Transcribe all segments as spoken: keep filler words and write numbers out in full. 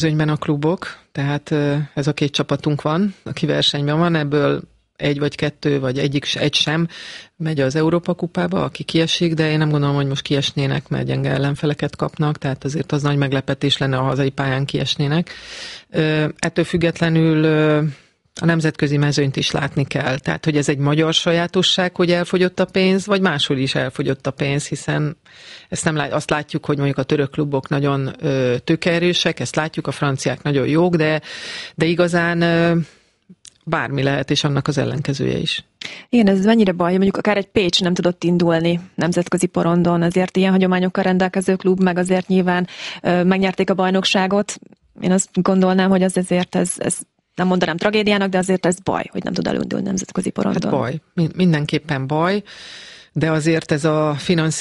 Mezőnyben a klubok, tehát ez a két csapatunk van, aki versenyben van, ebből egy vagy kettő, vagy egyik, egy sem megy az Európa kupába, aki kiesik, de én nem gondolom, hogy most kiesnének, mert gyenge ellenfeleket kapnak, tehát azért az nagy meglepetés lenne, a hazai pályán kiesnének. Ettől függetlenül a nemzetközi mezőnyt is látni kell. Tehát, hogy ez egy magyar sajátosság, hogy elfogyott a pénz, vagy máshol is elfogyott a pénz, hiszen ezt nem lát, azt látjuk, hogy mondjuk a török klubok nagyon ö, tőkeerősek, ezt látjuk, a franciák nagyon jók, de, de igazán ö, bármi lehet, és annak az ellenkezője is. Igen, ez mennyire baj, mondjuk akár egy Pécs nem tudott indulni nemzetközi porondon, azért ilyen hagyományokkal rendelkező klub, meg azért nyilván ö, megnyerték a bajnokságot. Én azt gondolnám, hogy az ezért ez, ez nem mondanám tragédiának, de azért ez baj, hogy nem tud elindulni nemzetközi porondon. Hát baj, mindenképpen baj, de azért ez a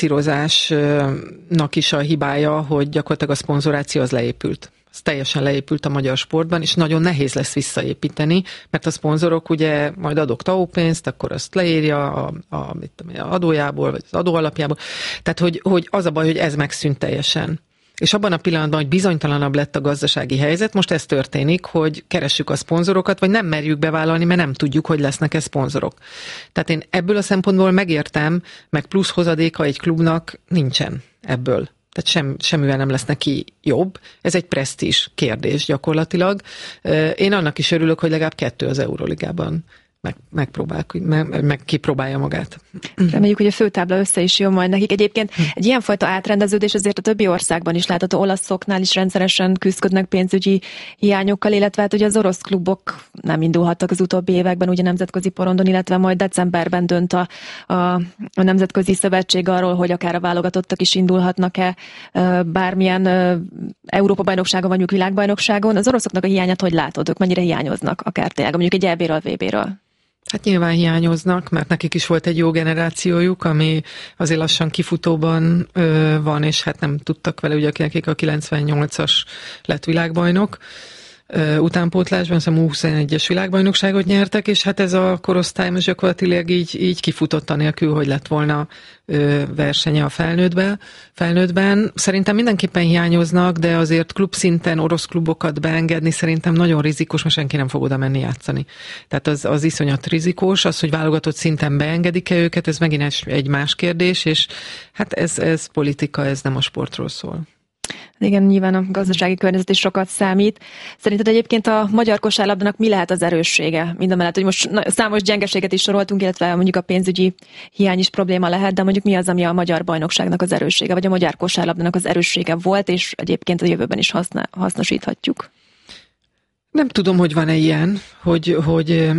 finanszírozásnak is a hibája, hogy gyakorlatilag a szponzoráció az leépült. Ez teljesen leépült a magyar sportban, és nagyon nehéz lesz visszaépíteni, mert a szponzorok ugye majd adok té á o pénzt, akkor azt leírja a, a, mit tudom, a adójából, vagy az adó alapjából. Tehát, hogy, hogy az a baj, hogy ez megszűnt teljesen. És abban a pillanatban, hogy bizonytalanabb lett a gazdasági helyzet, most ez történik, hogy keressük a szponzorokat, vagy nem merjük bevállalni, mert nem tudjuk, hogy lesznek-e szponzorok. Tehát én ebből a szempontból megértem, meg plusz hozadéka egy klubnak nincsen ebből. Tehát sem, semmivel nem lesz neki jobb. Ez egy presztízs kérdés gyakorlatilag. Én annak is örülök, hogy legalább kettő az Euróligában meg, megpróbál, meg, meg kipróbálja magát. Reméljük, hogy a főtábla össze is jön majd nekik. Egyébként egy ilyenfajta átrendeződés azért a többi országban is látható, olaszoknál is rendszeresen küzdködnek pénzügyi hiányokkal, illetve hát ugye az orosz klubok nem indulhattak az utóbbi években ugye nemzetközi porondon, illetve majd decemberben dönt a, a, a Nemzetközi Szövetség arról, hogy akár a válogatottak is indulhatnak-e bármilyen Európa-bajnokságon, vagy mondjuk világbajnokságon. Az oroszoknak a hiányát hogy látod? Ők mennyire hiányoznak akár tényleg, mondjuk egy é bé-ről, vé bé-ről? Hát nyilván hiányoznak, mert nekik is volt egy jó generációjuk, ami azért lassan kifutóban ö, van, és hát nem tudtak vele, ugye nekik a kilencvennyolcas lett világbajnok, ö, utánpótlásban, szóval huszonegyes világbajnokságot nyertek, és hát ez a korosztály most gyakorlatilag így, így kifutott anélkül, hogy lett volna ö, versenye a felnőttben. felnőttben. Szerintem mindenképpen hiányoznak, de azért klubszinten orosz klubokat beengedni szerintem nagyon rizikós, mert senki nem fog oda menni játszani. Tehát az, az iszonyat rizikós, az, hogy válogatott szinten beengedik-e őket, ez megint egy más kérdés, és hát ez, ez politika, ez nem a sportról szól. Igen, nyilván a gazdasági környezet is sokat számít. Szerinted egyébként a magyar kosárlabdának mi lehet az erőssége? Mindamellett, hogy most számos gyengeséget is soroltunk, illetve mondjuk a pénzügyi hiány is probléma lehet, de mondjuk mi az, ami a magyar bajnokságnak az erőssége, vagy a magyar kosárlabdának az erőssége volt, és egyébként a jövőben is haszna, hasznosíthatjuk? Nem tudom, hogy van-e ilyen, hogy, hogy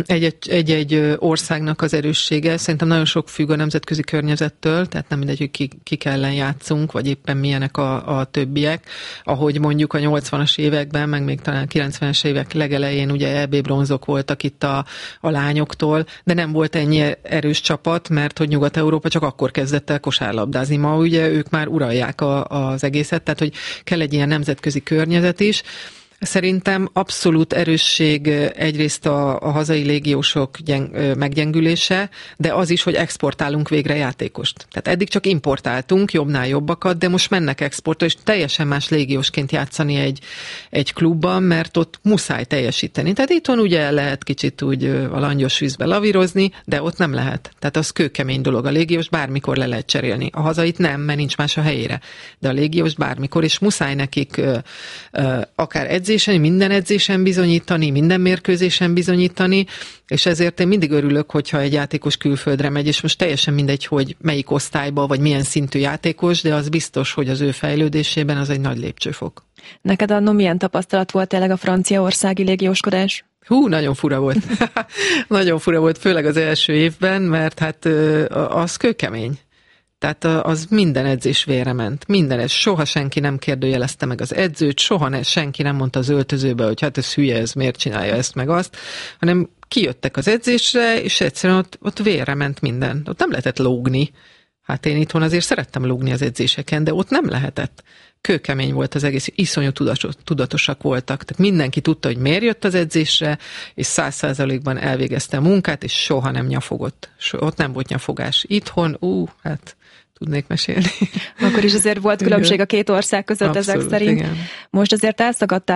egy-egy országnak az erőssége. Szerintem nagyon sok függ a nemzetközi környezettől, tehát nem mindegy, hogy ki, kik ellen játszunk, vagy éppen milyenek a, a többiek. Ahogy mondjuk a nyolcvanas években, meg még talán kilencvenes évek legelején ugye é bé bronzok voltak itt a, a lányoktól, de nem volt ennyi erős csapat, mert hogy Nyugat-Európa csak akkor kezdett el kosárlabdázni. Ma ugye ők már uralják a, az egészet, tehát hogy kell egy ilyen nemzetközi környezet is. Szerintem abszolút erősség egyrészt a, a hazai légiósok gyeng, meggyengülése, de az is, hogy exportálunk végre játékost. Tehát eddig csak importáltunk jobbnál jobbakat, de most mennek exportra, és teljesen más légiósként játszani egy, egy klubban, mert ott muszáj teljesíteni. Tehát itthon ugye lehet kicsit úgy a langyos vízbe lavírozni, de ott nem lehet. Tehát az kőkemény dolog. A légiós bármikor le lehet cserélni. A hazait nem, mert nincs más a helyére. De a légiós bármikor, és muszáj nekik ö, ö, akár edzésen, minden edzésen bizonyítani, minden mérkőzésen bizonyítani, és ezért én mindig örülök, hogyha egy játékos külföldre megy, és most teljesen mindegy, hogy melyik osztályba, vagy milyen szintű játékos, de az biztos, hogy az ő fejlődésében az egy nagy lépcsőfok. Neked anno milyen tapasztalat volt tényleg a franciaországi légióskodás? Hú, nagyon fura volt. Nagyon fura volt, főleg az első évben, mert hát az kőkemény. Tehát az minden edzés vére ment. Minden ez. Soha senki nem kérdőjelezte meg az edzőt, soha ne, senki nem mondta az öltözőbe, hogy hát ez hülye, ez miért csinálja ezt meg azt, hanem kijöttek az edzésre, és egyszerűen ott, ott vére ment minden. Ott nem lehetett lógni. Hát én itthon azért szerettem lógni az edzéseken, de ott nem lehetett. Kőkemény volt az egész, iszonyú tudatosak voltak. Tehát mindenki tudta, hogy miért jött az edzésre, és száz százalékban elvégezte a munkát, és soha nem nyafogott. So, ott nem volt nyafogás. Itthon, ú, hát tudnék mesélni. Akkor is azért volt különbség a két ország között. Abszolút, ezek szerint. Igen. Most azért elszakadtál